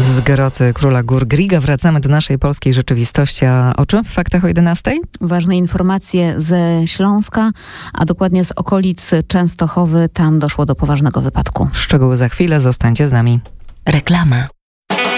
Z groty Króla Gór Griga wracamy do naszej polskiej rzeczywistości. A o czym w Faktach o 11:00? Ważne informacje ze Śląska, a dokładnie z okolic Częstochowy. Tam doszło do poważnego wypadku. Szczegóły za chwilę, zostańcie z nami. Reklama.